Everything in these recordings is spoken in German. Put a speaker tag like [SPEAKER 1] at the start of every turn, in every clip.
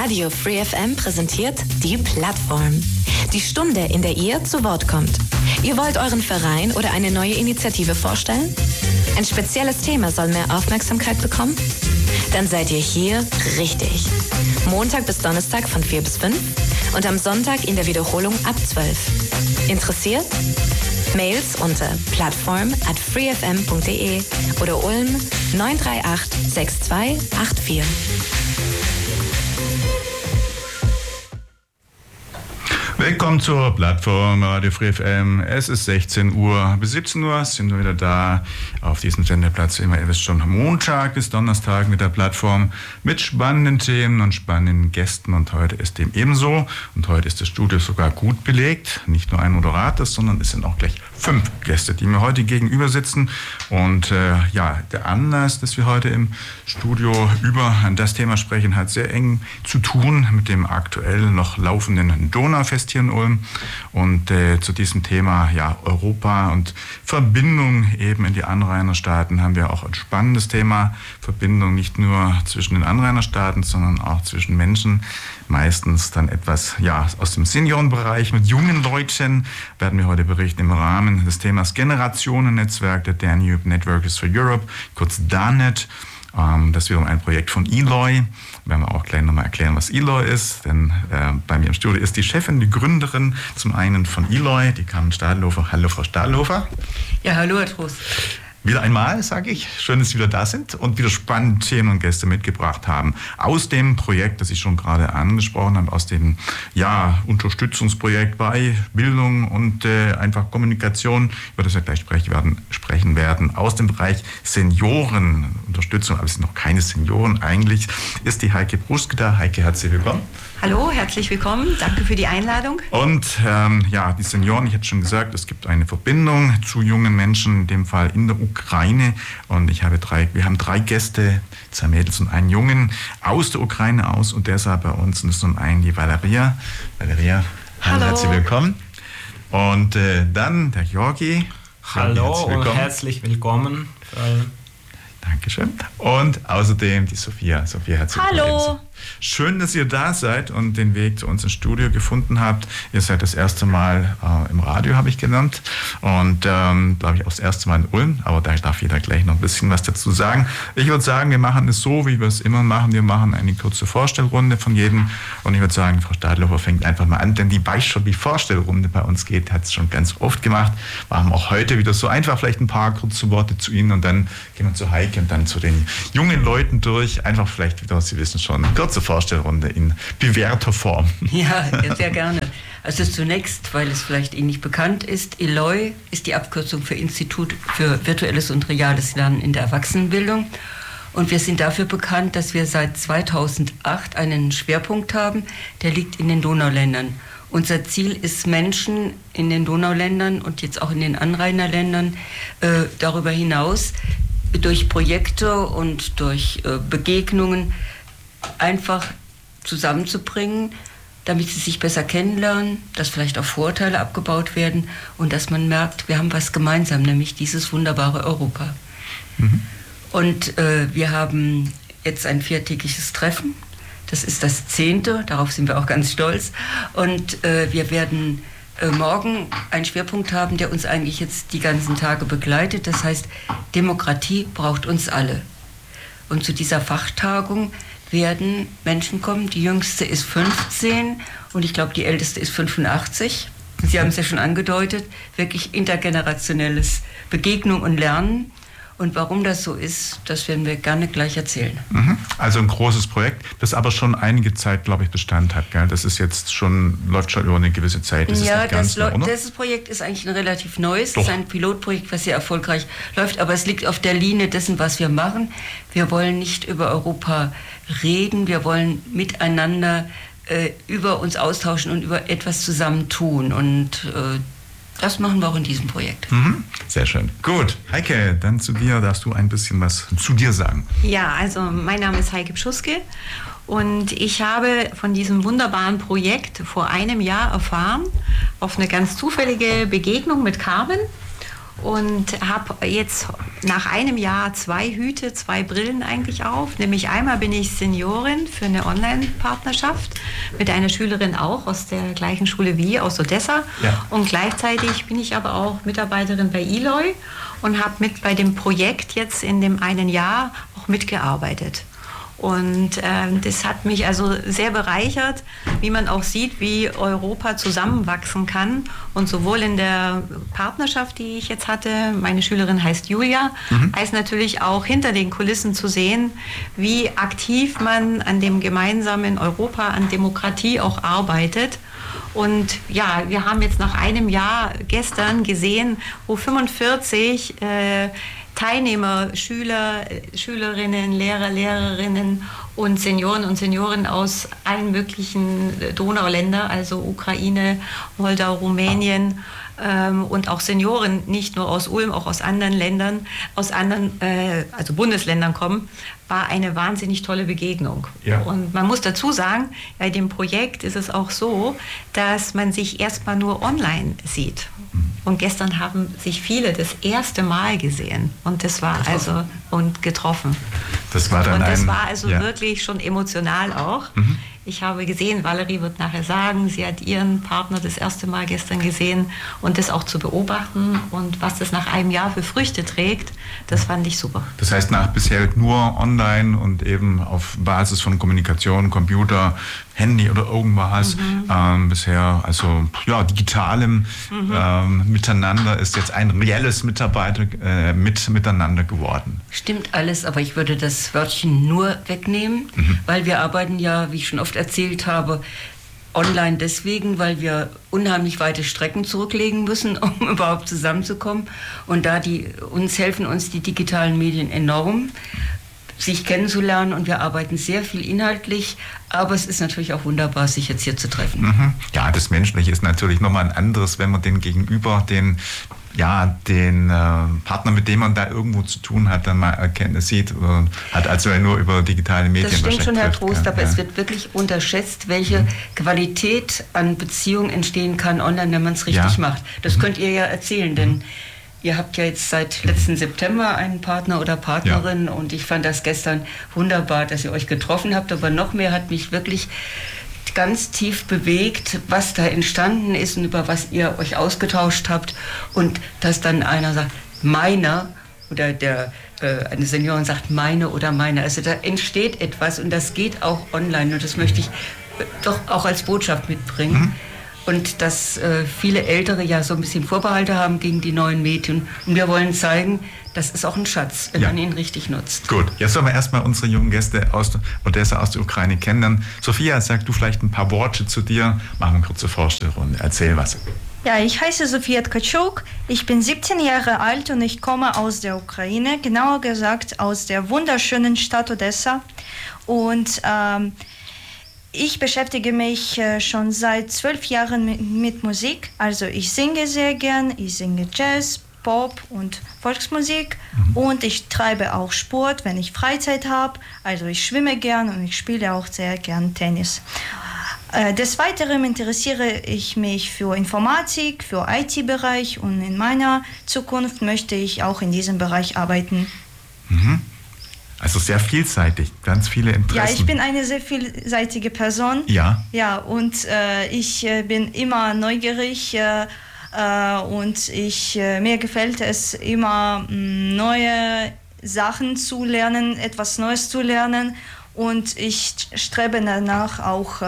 [SPEAKER 1] Radio Free FM präsentiert die Plattform. Die Stunde, in der ihr zu Wort kommt. Ihr wollt euren Verein oder eine neue Initiative vorstellen? Ein spezielles Thema soll mehr Aufmerksamkeit bekommen? Dann seid ihr hier richtig. Montag bis Donnerstag von 4 bis 5 und am Sonntag in der Wiederholung ab 12. Interessiert? Mails unter plattform@freefm.de oder Ulm 938 6284.
[SPEAKER 2] Willkommen zur Plattform Radio Free FM. Es ist 16 Uhr. Bis 17 Uhr sind wir wieder da auf diesem Sendeplatz. Immer, ihr wisst schon, Montag bis Donnerstag mit der Plattform mit spannenden Themen und spannenden Gästen. Und heute ist dem ebenso. Und heute ist das Studio sogar gut belegt. Nicht nur ein Moderator, sondern es sind auch gleich 5 Gäste, die mir heute gegenüber sitzen. Und der Anlass, dass wir heute im Studio über das Thema sprechen, hat sehr eng zu tun mit dem aktuell noch laufenden Donaufest hier in Ulm. Und zu diesem Thema Europa und Verbindung eben in die Anrainerstaaten haben wir auch ein spannendes Thema. Verbindung nicht nur zwischen den Anrainerstaaten, sondern auch zwischen Menschen. Meistens dann etwas aus dem Seniorenbereich mit jungen Leuten werden wir heute berichten im Rahmen des Themas Generationennetzwerk der Danube Networks for Europe, kurz DANET. Das ist wiederum ein Projekt von Eloy. Werden wir auch gleich nochmal erklären, was Eloy ist. Denn bei mir im Studio ist die Chefin, die Gründerin zum einen von Eloy, die Carmen Stadelhofer. Hallo, Frau Stadelhofer.
[SPEAKER 3] Ja, hallo, Herr Trost.
[SPEAKER 2] Wieder einmal, sage ich, schön, dass Sie wieder da sind und wieder spannende Themen und Gäste mitgebracht haben. Aus dem Projekt, das ich schon gerade angesprochen habe, aus dem Unterstützungsprojekt bei Bildung und einfach Kommunikation, über das wir gleich sprechen werden, aus dem Bereich Seniorenunterstützung, aber es sind noch keine Senioren eigentlich, ist die Heike Bruschke da. Heike, herzlich willkommen.
[SPEAKER 3] Hallo, herzlich willkommen. Danke für die Einladung.
[SPEAKER 2] Und die Senioren, ich hatte schon gesagt, es gibt eine Verbindung zu jungen Menschen, in dem Fall in der Ukraine. Und wir haben 3 Gäste, 2 Mädels und einen Jungen aus der Ukraine aus. Und deshalb bei uns ist zum einen die Valeria. Valeria, hallo, herzlich willkommen. Und dann der Georgi.
[SPEAKER 4] Hallo und herzlich willkommen.
[SPEAKER 2] Dankeschön. Und außerdem die Sophia. Sophia, herzlich willkommen.
[SPEAKER 3] Hallo.
[SPEAKER 2] Schön, dass ihr da seid und den Weg zu uns ins Studio gefunden habt. Ihr seid das erste Mal im Radio, habe ich genannt. Und, glaube ich, auch das erste Mal in Ulm. Aber da darf jeder gleich noch ein bisschen was dazu sagen. Ich würde sagen, wir machen es so, wie wir es immer machen. Wir machen eine kurze Vorstellrunde von jedem. Und ich würde sagen, Frau Stadelhofer fängt einfach mal an, denn die weiß schon, wie Vorstellrunde bei uns geht. Hat es schon ganz oft gemacht. Machen auch heute wieder so einfach vielleicht ein paar kurze Worte zu Ihnen und dann gehen wir zu Heike und dann zu den jungen Leuten durch. Einfach vielleicht wieder, Sie wissen schon, kurze Vorstellrunde in bewährter Form.
[SPEAKER 3] Ja, sehr gerne. Also zunächst, weil es vielleicht Ihnen nicht bekannt ist, Eloy ist die Abkürzung für Institut für virtuelles und reales Lernen in der Erwachsenenbildung. Und wir sind dafür bekannt, dass wir seit 2008 einen Schwerpunkt haben, der liegt in den Donauländern. Unser Ziel ist, Menschen in den Donauländern und jetzt auch in den Anrainerländern darüber hinaus durch Projekte und durch Begegnungen einfach zusammenzubringen, damit sie sich besser kennenlernen, dass vielleicht auch Vorurteile abgebaut werden und dass man merkt, wir haben was gemeinsam, nämlich dieses wunderbare Europa. Mhm. Und wir haben jetzt ein 4-tägiges Treffen, das ist das 10., darauf sind wir auch ganz stolz. Und wir werden morgen einen Schwerpunkt haben, der uns eigentlich jetzt die ganzen Tage begleitet. Das heißt, Demokratie braucht uns alle. Und zu dieser Fachtagung werden Menschen kommen. Die jüngste ist 15 und ich glaube, die älteste ist 85. Sie haben es ja schon angedeutet, wirklich intergenerationelles Begegnung und Lernen. Und warum das so ist, das werden wir gerne gleich erzählen.
[SPEAKER 2] Also ein großes Projekt, das aber schon einige Zeit, glaube ich, Bestand hat. Gell? Das ist jetzt läuft schon über eine gewisse Zeit. Das
[SPEAKER 3] das Projekt ist eigentlich ein relativ neues. Es ist ein Pilotprojekt, was sehr erfolgreich läuft. Aber es liegt auf der Linie dessen, was wir machen. Wir wollen nicht über Europa reden. Wir wollen miteinander über uns austauschen und über etwas zusammen tun. Und das machen wir auch in diesem Projekt.
[SPEAKER 2] Sehr schön. Gut, Heike, dann zu dir. Darfst du ein bisschen was zu dir sagen?
[SPEAKER 5] Ja, also mein Name ist Heike Bruschke und ich habe von diesem wunderbaren Projekt vor einem Jahr erfahren, auf eine ganz zufällige Begegnung mit Carmen. und habe jetzt nach einem Jahr 2 Hüte, 2 Brillen eigentlich auf. Nämlich einmal bin ich Seniorin für eine Online-Partnerschaft mit einer Schülerin auch aus der gleichen Schule wie aus Odessa. Ja. Und gleichzeitig bin ich aber auch Mitarbeiterin bei Eloy und habe mit bei dem Projekt jetzt in dem einen Jahr auch mitgearbeitet. Und das hat mich also sehr bereichert, wie man auch sieht, wie Europa zusammenwachsen kann. Und sowohl in der Partnerschaft, die ich jetzt hatte, meine Schülerin heißt Julia, als natürlich auch hinter den Kulissen zu sehen, wie aktiv man an dem gemeinsamen Europa, an Demokratie auch arbeitet. Und ja, wir haben jetzt nach einem Jahr gestern gesehen, wo 45 Teilnehmer, Schüler, Schülerinnen, Lehrer, Lehrerinnen und Senioren aus allen möglichen Donauländern, also Ukraine, Moldau, Rumänien und auch Senioren, nicht nur aus Ulm, auch aus anderen Ländern, aus anderen also Bundesländern kommen, war eine wahnsinnig tolle Begegnung. Ja. Und man muss dazu sagen, bei dem Projekt ist es auch so, dass man sich erstmal nur online sieht. Und gestern haben sich viele das erste Mal gesehen und das war getroffen.
[SPEAKER 2] Das war dann
[SPEAKER 5] wirklich schon emotional auch. Ich habe gesehen, Valerie wird nachher sagen, sie hat ihren Partner das erste Mal gestern gesehen und das auch zu beobachten und was das nach einem Jahr für Früchte trägt, das fand ich super.
[SPEAKER 2] Das heißt, nach bisher nur online und eben auf Basis von Kommunikation, Computer, Handy oder irgendwas, bisher, also ja, digitalem Miteinander ist jetzt ein reelles Miteinander geworden.
[SPEAKER 3] Stimmt alles, aber ich würde das Wörtchen nur wegnehmen, weil wir arbeiten ja, wie ich schon oft erzählt habe, online deswegen, weil wir unheimlich weite Strecken zurücklegen müssen, um überhaupt zusammenzukommen. Und da helfen uns die digitalen Medien enorm, sich kennenzulernen und wir arbeiten sehr viel inhaltlich, aber es ist natürlich auch wunderbar, sich jetzt hier zu treffen.
[SPEAKER 2] Ja, das Menschliche ist natürlich nochmal ein anderes, wenn man den Gegenüber, den Partner, mit dem man da irgendwo zu tun hat, dann mal sieht, hat also nur über digitale Medien.
[SPEAKER 3] Das stimmt schon, Herr Trost, aber es wird wirklich unterschätzt, welche Qualität an Beziehungen entstehen kann online, wenn man es richtig macht. Das könnt ihr ja erzählen, denn ihr habt ja jetzt seit letzten September einen Partner oder Partnerin und ich fand das gestern wunderbar, dass ihr euch getroffen habt, aber noch mehr hat mich wirklich ganz tief bewegt, was da entstanden ist und über was ihr euch ausgetauscht habt und dass dann einer sagt, meiner oder eine Seniorin sagt, meine oder meine. Also da entsteht etwas und das geht auch online und das möchte ich doch auch als Botschaft mitbringen. Und dass viele Ältere ja so ein bisschen Vorbehalte haben gegen die neuen Medien. Und wir wollen zeigen, das ist auch ein Schatz, wenn man ihn richtig nutzt.
[SPEAKER 2] Gut, jetzt sollen wir erstmal unsere jungen Gäste aus Odessa, aus der Ukraine kennenlernen. Sophia, sag du vielleicht ein paar Worte zu dir. Mach eine kurze Vorstellrunde. Erzähl was.
[SPEAKER 6] Ja, ich heiße Sophia Tkachuk. Ich bin 17 Jahre alt und ich komme aus der Ukraine, genauer gesagt aus der wunderschönen Stadt Odessa. Und ich beschäftige mich schon seit 12 Jahren mit Musik. Also ich singe sehr gern, ich singe Jazz, Pop und Volksmusik und ich treibe auch Sport, wenn ich Freizeit habe. Also ich schwimme gern und ich spiele auch sehr gern Tennis. Des Weiteren interessiere ich mich für Informatik, für IT-Bereich und in meiner Zukunft möchte ich auch in diesem Bereich arbeiten.
[SPEAKER 2] Also sehr vielseitig, ganz viele Interessen.
[SPEAKER 6] Ja, ich bin eine sehr vielseitige Person.
[SPEAKER 2] Ja.
[SPEAKER 6] Ja, und ich bin immer neugierig und mir gefällt es immer, neue Sachen zu lernen, etwas Neues zu lernen und ich strebe danach auch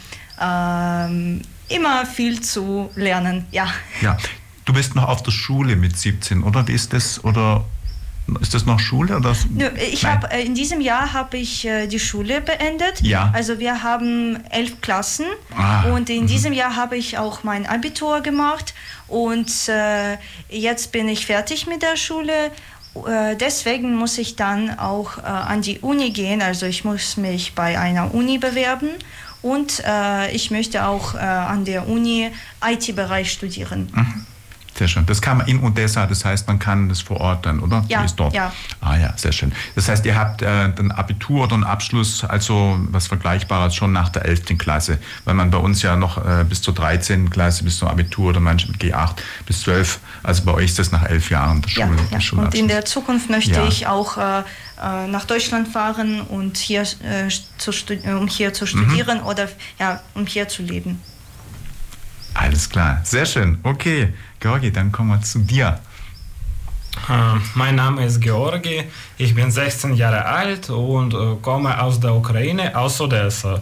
[SPEAKER 6] immer viel zu lernen, ja.
[SPEAKER 2] Ja, du bist noch auf der Schule mit 17, oder? Wie ist das, oder ist das noch Schule? Oder?
[SPEAKER 6] In diesem Jahr habe ich die Schule beendet.
[SPEAKER 2] Ja.
[SPEAKER 6] Also wir haben 11 Klassen und in diesem Jahr habe ich auch mein Abitur gemacht und jetzt bin ich fertig mit der Schule. Deswegen muss ich dann auch an die Uni gehen. Also ich muss mich bei einer Uni bewerben und ich möchte auch an der Uni IT-Bereich studieren.
[SPEAKER 2] Sehr schön. Das kann man in Odessa, das heißt, man kann das vor Ort dann, oder?
[SPEAKER 6] Ja,
[SPEAKER 2] ist dort.
[SPEAKER 6] ja.
[SPEAKER 2] Ah ja, sehr schön. Das heißt, ihr habt ein Abitur oder einen Abschluss, also was Vergleichbares schon nach der 11. Klasse, weil man bei uns ja noch bis zur 13. Klasse, bis zum Abitur oder manche mit G8 bis 12, also bei euch ist das nach 11 Jahren der
[SPEAKER 6] Schule. Und in der Zukunft möchte ich auch nach Deutschland fahren und hier um hier zu studieren oder um hier zu leben.
[SPEAKER 2] Alles klar, sehr schön. Okay, Georgi, dann kommen wir zu dir.
[SPEAKER 4] Mein Name ist Georgi, ich bin 16 Jahre alt und komme aus der Ukraine, aus Odessa.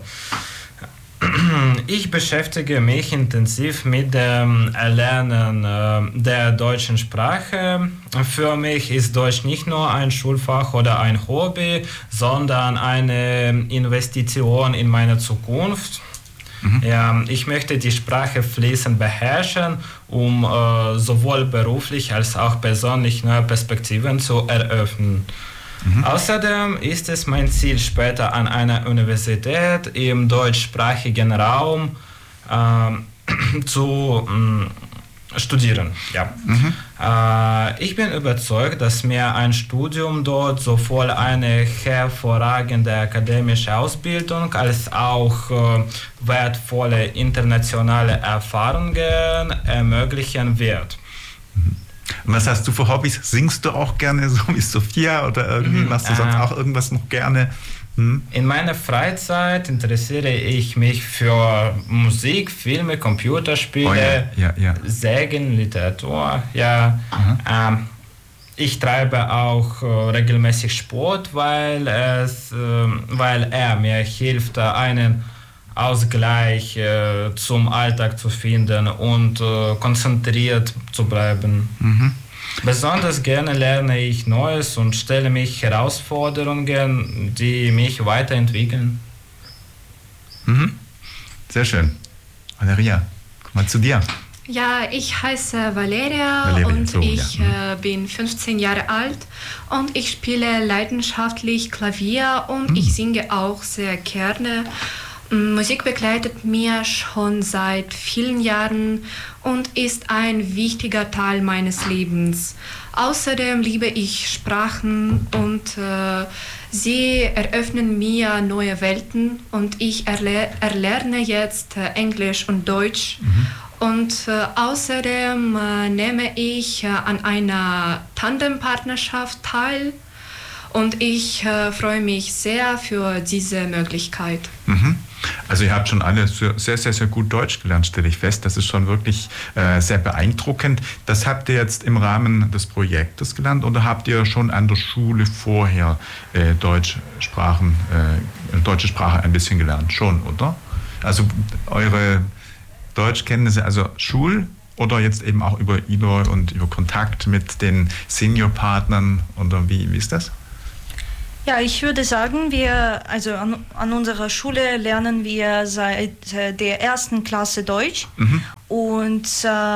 [SPEAKER 4] Ich beschäftige mich intensiv mit dem Erlernen der deutschen Sprache. Für mich ist Deutsch nicht nur ein Schulfach oder ein Hobby, sondern eine Investition in meine Zukunft. Ja, ich möchte die Sprache fließend beherrschen, um sowohl beruflich als auch persönlich neue Perspektiven zu eröffnen. Außerdem ist es mein Ziel, später an einer Universität im deutschsprachigen Raum zu studieren. Ja. Ich bin überzeugt, dass mir ein Studium dort sowohl eine hervorragende akademische Ausbildung als auch wertvolle internationale Erfahrungen ermöglichen wird.
[SPEAKER 2] Und was hast du für Hobbys? Singst du auch gerne so wie Sophia oder irgendwie machst du sonst auch irgendwas noch gerne?
[SPEAKER 4] In meiner Freizeit interessiere ich mich für Musik, Filme, Computerspiele, Sägen, Literatur. Ja. Ich treibe auch regelmäßig Sport, weil er mir hilft, einen Ausgleich zum Alltag zu finden und konzentriert zu bleiben. Besonders gerne lerne ich Neues und stelle mich Herausforderungen, die mich weiterentwickeln.
[SPEAKER 2] Sehr schön. Valeria, komm mal zu dir.
[SPEAKER 7] Ja, ich heiße Valeria und ich bin 15 Jahre alt und ich spiele leidenschaftlich Klavier und ich singe auch sehr gerne. Musik begleitet mir schon seit vielen Jahren und ist ein wichtiger Teil meines Lebens. Außerdem liebe ich Sprachen und sie eröffnen mir neue Welten und ich erlerne jetzt Englisch und Deutsch. Und außerdem nehme ich an einer Tandempartnerschaft teil und ich freue mich sehr für diese Möglichkeit.
[SPEAKER 2] Also ihr habt schon alle sehr, sehr, sehr gut Deutsch gelernt, stelle ich fest. Das ist schon wirklich sehr beeindruckend. Das habt ihr jetzt im Rahmen des Projektes gelernt oder habt ihr schon an der Schule vorher deutsche Sprache ein bisschen gelernt? Schon, oder? Also eure Deutschkenntnisse, also Schul- oder jetzt eben auch über Eloy und über Kontakt mit den Seniorpartnern oder wie ist das?
[SPEAKER 6] Ja, ich würde sagen, an unserer Schule lernen wir seit der 1. Klasse Deutsch und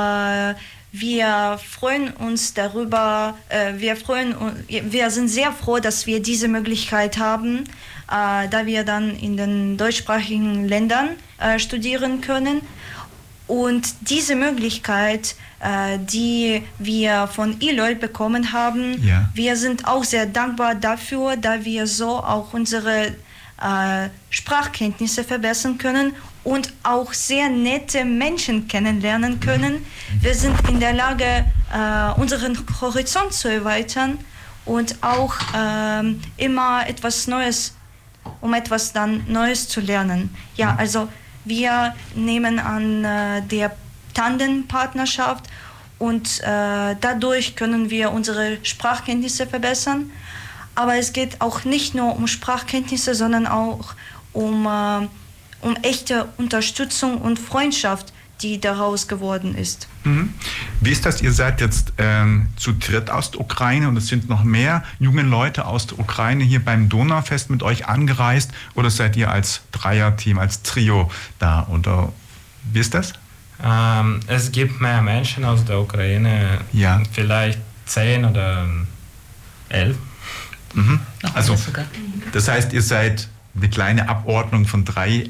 [SPEAKER 6] wir freuen uns darüber, wir sind sehr froh, dass wir diese Möglichkeit haben, da wir dann in den deutschsprachigen Ländern studieren können. Und diese Möglichkeit, die wir von Eloy bekommen haben, wir sind auch sehr dankbar dafür, da wir so auch unsere Sprachkenntnisse verbessern können und auch sehr nette Menschen kennenlernen können. Wir sind in der Lage, unseren Horizont zu erweitern und auch immer etwas Neues, um etwas dann Neues zu lernen. Ja, also wir nehmen an der Tandempartnerschaft und dadurch können wir unsere Sprachkenntnisse verbessern. Aber es geht auch nicht nur um Sprachkenntnisse, sondern auch um echte Unterstützung und Freundschaft, die daraus geworden ist.
[SPEAKER 2] Wie ist das? Ihr seid jetzt zu dritt aus der Ukraine und es sind noch mehr junge Leute aus der Ukraine hier beim Donaufest mit euch angereist oder seid ihr als Dreierteam, als Trio da? Oder wie ist das?
[SPEAKER 4] Es gibt mehr Menschen aus der Ukraine, vielleicht 10 oder 11.
[SPEAKER 2] Also, das heißt, ihr seid eine kleine Abordnung von 3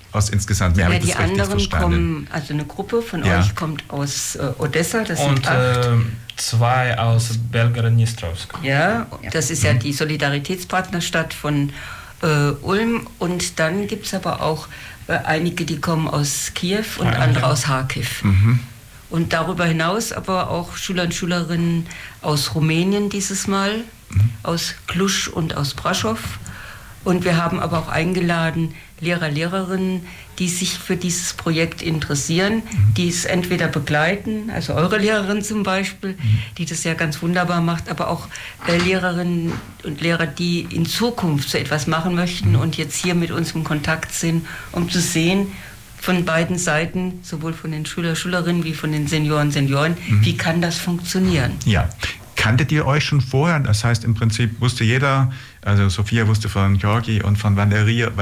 [SPEAKER 2] aus insgesamt mehr?
[SPEAKER 3] Ja, die anderen kommen, also eine Gruppe von euch kommt aus Odessa, das sind 8.
[SPEAKER 4] 2 aus Belgorod-Dnistrovsk.
[SPEAKER 3] Ja, das ist ja die Solidaritätspartnerstadt von Ulm. Und dann gibt es aber auch einige, die kommen aus Kiew und andere aus Kharkiv. Und darüber hinaus aber auch Schüler und Schülerinnen aus Rumänien dieses Mal, aus Cluj und aus Brasov. Und wir haben aber auch eingeladen Lehrer, Lehrerinnen, die sich für dieses Projekt interessieren, die es entweder begleiten, also eure Lehrerin zum Beispiel, die das ja ganz wunderbar macht, aber auch Lehrerinnen und Lehrer, die in Zukunft so etwas machen möchten und jetzt hier mit uns im Kontakt sind, um zu sehen, von beiden Seiten, sowohl von den Schülerinnen wie von den Senioren, wie kann das funktionieren?
[SPEAKER 2] Ja. Kanntet ihr euch schon vorher? Das heißt, im Prinzip wusste jeder, also Sophia wusste von Georgi und von Valeria,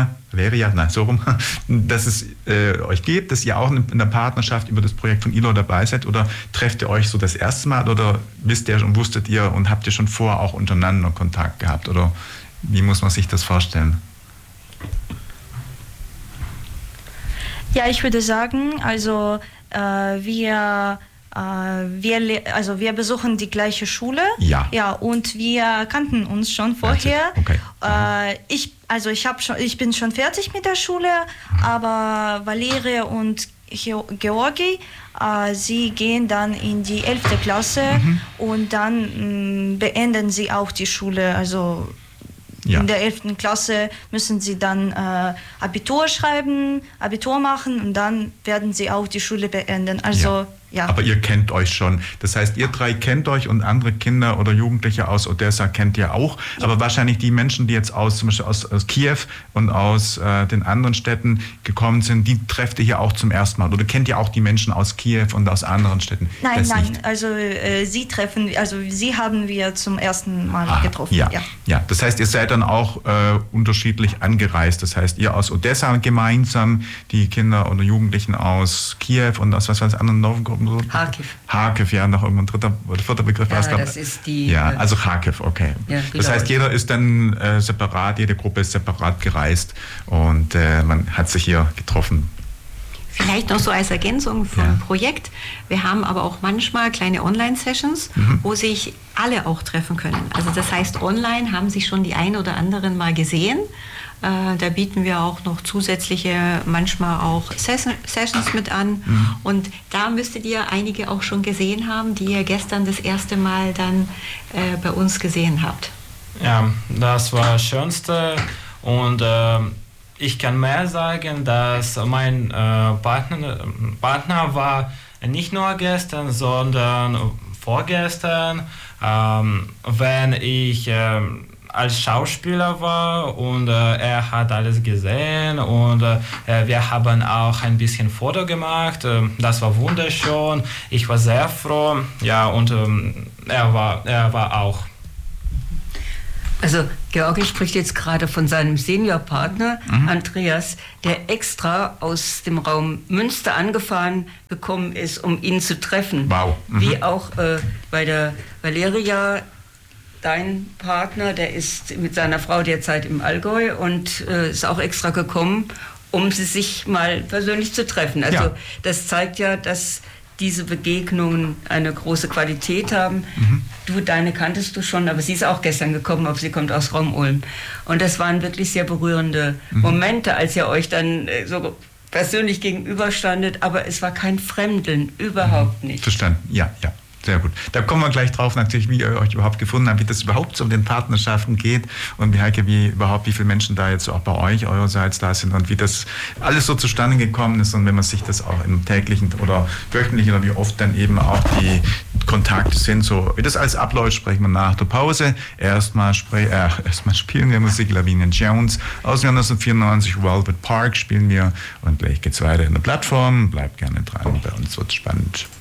[SPEAKER 2] dass es euch gibt, dass ihr auch in der Partnerschaft über das Projekt von ILO dabei seid, oder trefft ihr euch so das erste Mal, oder wisst ihr und wusstet ihr und habt ihr schon vorher auch untereinander Kontakt gehabt, oder wie muss man sich das vorstellen?
[SPEAKER 6] Ja, ich würde sagen, also wir besuchen die gleiche Schule. Ja, und wir kannten uns schon vorher.
[SPEAKER 2] Okay.
[SPEAKER 6] Ich bin schon fertig mit der Schule, aber Valeria und Georgi, sie gehen dann in die 11. Klasse und dann beenden sie auch die Schule. Also in der 11. Klasse müssen sie dann Abitur schreiben, Abitur machen und dann werden sie auch die Schule beenden. Also ja.
[SPEAKER 2] Aber ihr kennt euch schon. Das heißt, ihr drei kennt euch und andere Kinder oder Jugendliche aus Odessa kennt ihr auch. Ja. Aber wahrscheinlich die Menschen, die jetzt zum Beispiel aus Kiew und aus den anderen Städten gekommen sind, die trefft ihr hier auch zum ersten Mal. Oder kennt ihr auch die Menschen aus Kiew und aus anderen Städten?
[SPEAKER 6] Nein. Also sie haben wir zum ersten Mal getroffen.
[SPEAKER 2] Ja. Das heißt, ihr seid dann auch unterschiedlich angereist. Das heißt, ihr aus Odessa gemeinsam, die Kinder oder Jugendlichen aus Kiew und aus anderen Novgorod. Kharkiv, ja, noch irgendein dritter oder vierter Begriff.
[SPEAKER 3] Ja, das ist die...
[SPEAKER 2] Ja, also Kharkiv, okay. Ja, das heißt, jeder ist dann separat, jede Gruppe ist separat gereist und man hat sich hier getroffen.
[SPEAKER 5] Vielleicht noch so als Ergänzung vom Projekt. Wir haben aber auch manchmal kleine Online-Sessions, wo sich alle auch treffen können. Also das heißt, online haben sich schon die ein oder anderen mal gesehen. Da bieten wir auch noch zusätzliche, manchmal auch Sessions mit an. Und da müsstet ihr einige auch schon gesehen haben, die ihr gestern das erste Mal dann bei uns gesehen habt.
[SPEAKER 4] Ja, das war das Schönste. Und ich kann mehr sagen, dass mein Partner war nicht nur gestern, sondern vorgestern, wenn ich als Schauspieler war und er hat alles gesehen und wir haben auch ein bisschen Foto gemacht. Das war wunderschön. Ich war sehr froh. Ja, und er war auch.
[SPEAKER 3] Also Georgi spricht jetzt gerade von seinem Seniorpartner Andreas, der extra aus dem Raum Münster angefahren gekommen ist, um ihn zu treffen.
[SPEAKER 2] Wow.
[SPEAKER 3] Wie auch bei der Valeria, dein Partner, der ist mit seiner Frau derzeit im Allgäu und ist auch extra gekommen, um sie sich mal persönlich zu treffen. Also das zeigt ja, dass diese Begegnungen eine große Qualität haben. Deine kanntest du schon, aber sie ist auch gestern gekommen, aber sie kommt aus Raum Ulm. Und das waren wirklich sehr berührende Momente, als ihr euch dann so persönlich gegenüberstandet, aber es war kein Fremdeln, überhaupt nicht.
[SPEAKER 2] Verstanden, ja. Sehr gut. Da kommen wir gleich drauf, natürlich, wie ihr euch überhaupt gefunden habt, wie das überhaupt so um den Partnerschaften geht und wie viele Menschen da jetzt auch bei euch eurerseits da sind und wie das alles so zustande gekommen ist und wenn man sich das auch im täglichen oder wöchentlichen oder wie oft dann eben auch die Kontakte sind, so wie das alles abläuft, sprechen wir nach der Pause. Erstmal spielen wir Musik, Lavinia Jones aus 1994, Velvet Park spielen wir und gleich geht's weiter in der Plattform. Bleibt gerne dran, bei uns wird's spannend.